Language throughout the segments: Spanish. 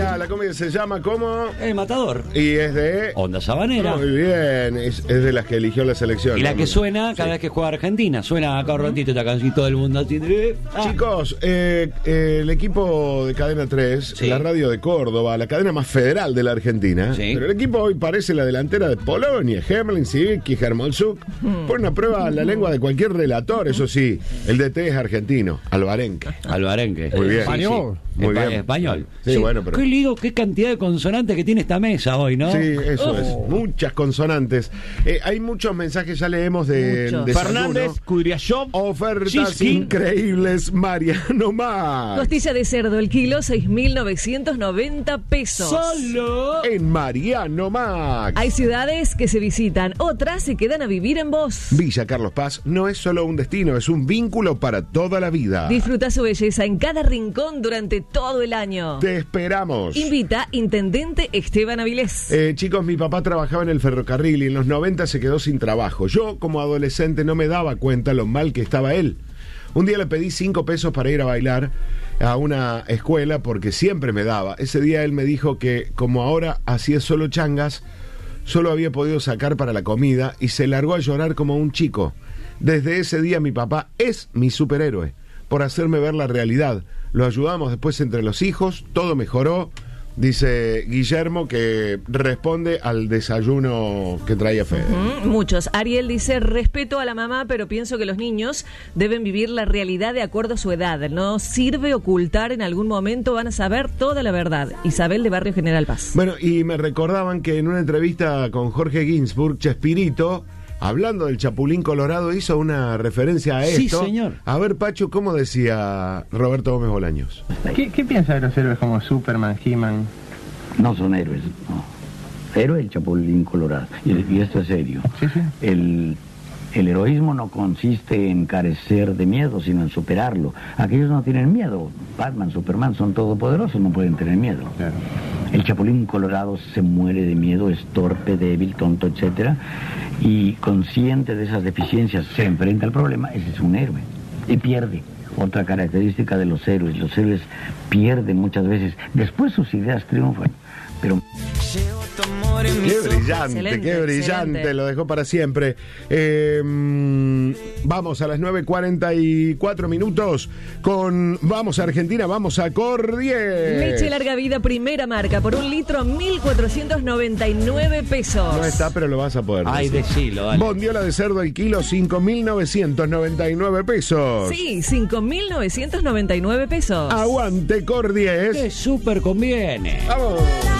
La comedia se llama ¿cómo? El Matador. Y es de... Onda Sabanera. Muy bien, es de las que eligió la selección. Y la que suena cada vez que juega Argentina. Suena acá un ratito esta canción y todo el mundo así. Chicos, el equipo de Cadena 3, Sí. la radio de Córdoba, la cadena más federal de la Argentina, Sí. pero el equipo hoy parece la delantera de Polonia, Hemlin, Sivicki, Hermolzuk. Pone a prueba la lengua de cualquier relator, eso sí. El DT es argentino, Alvarenque. Alvarenque. Muy bien. Español. Muy bien. Español. Sí, bueno, pero... Qué lío, qué cantidad de consonantes que tiene esta mesa hoy, ¿no? Sí, eso es. Muchas consonantes. Hay muchos mensajes, ya leemos de Muchos. desayuno. Fernández, Kudryashov, Ofertas Chiskin. increíbles, Mariano Más. Costilla de cerdo, el kilo, 6.990 pesos. Solo. En Mariano Max. Hay ciudades que se visitan, otras se quedan a vivir en vos. Villa Carlos Paz no es solo un destino, es un vínculo para toda la vida. Disfruta su belleza en cada rincón durante todo el año. Te esperamos. Invita Intendente Esteban Avilés. Chicos, mi papá trabajaba en el ferrocarril y en los 90 se quedó sin trabajo. Yo, como adolescente, no me daba cuenta lo mal que estaba él. Un día le pedí 5 pesos para ir a bailar a una escuela porque siempre me daba. Ese día él me dijo que, como ahora hacía solo changas, solo había podido sacar para la comida y se largó a llorar como un chico. Desde ese día mi papá es mi superhéroe, por hacerme ver la realidad. Lo ayudamos después entre los hijos, todo mejoró, dice Guillermo, que responde al desayuno que traía Fede. Muchos. Ariel dice, respeto a la mamá, pero pienso que los niños deben vivir la realidad de acuerdo a su edad. No sirve ocultar, en algún momento van a saber toda la verdad. Isabel de Barrio General Paz. Bueno, y me recordaban que en una entrevista con Jorge Ginsburg, Chespirito, hablando del Chapulín Colorado, hizo una referencia a Sí, esto. señor. A ver, Pacho, ¿cómo decía Roberto Gómez Bolaños? ¿Qué piensa de los héroes como Superman, He-Man? No son héroes, no. Héroe el Chapulín Colorado. Y esto es serio. Sí, sí. El heroísmo no consiste en carecer de miedo, sino en superarlo. Aquellos no tienen miedo. Batman, Superman son todopoderosos, no pueden tener miedo. Claro. El Chapulín Colorado se muere de miedo, es torpe, débil, tonto, etcétera, y consciente de esas deficiencias se enfrenta al problema. Ese es un héroe y pierde. Otra característica de los héroes pierden muchas veces, después sus ideas triunfan, pero... Qué brillante, Excelente, qué brillante, excelente. lo dejó para siempre. Vamos a las 9:44 minutos con Vamos a Argentina, vamos a Cordier. Leche larga vida, primera marca, por 1 litro, 1.499 pesos. No está, pero lo vas a poder Ay, decir. decilo, dale. Bondiola de cerdo el kilo, 5.999 pesos. Sí, 5.999 pesos. Aguante Cordier. Te súper conviene. Vamos.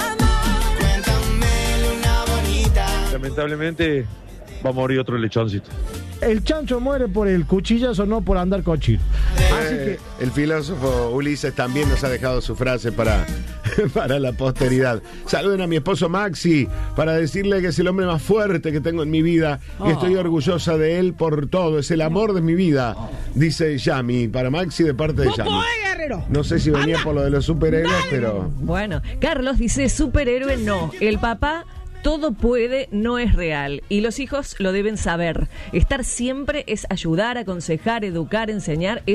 Lamentablemente va a morir otro lechoncito. El chancho muere por el cuchillazo, no por andar cochino. Así que El filósofo Ulises también nos ha dejado su frase para la posteridad. Saluden a mi esposo Maxi para decirle que es el hombre más fuerte que tengo en mi vida y estoy orgullosa de él por todo. Es el amor de mi vida, dice Yami. Para Maxi de parte de Yami. No sé si venía por lo de los superhéroes, pero... Bueno, Carlos dice, superhéroe no. El papá todo puede, no es real. Y los hijos lo deben saber. Estar siempre es ayudar, aconsejar, educar, enseñar.